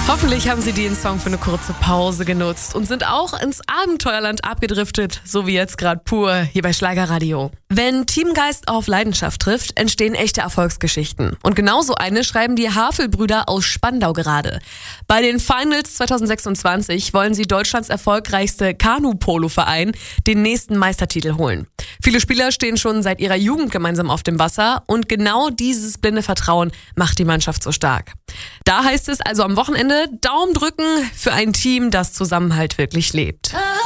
Hoffentlich haben Sie den Song für eine kurze Pause genutzt und sind auch ins Abenteuerland abgedriftet, so wie jetzt gerade pur hier bei Schlagerradio. Wenn Teamgeist auf Leidenschaft trifft, entstehen echte Erfolgsgeschichten. Und genauso eine schreiben die Havelbrüder aus Spandau gerade. Bei den Finals 2026 wollen sie Deutschlands erfolgreichste Kanu-Polo-Verein den nächsten Meistertitel holen. Viele Spieler stehen schon seit ihrer Jugend gemeinsam auf dem Wasser und genau dieses blinde Vertrauen macht die Mannschaft so stark. Da heißt es also am Wochenende Daumen drücken für ein Team, das Zusammenhalt wirklich lebt.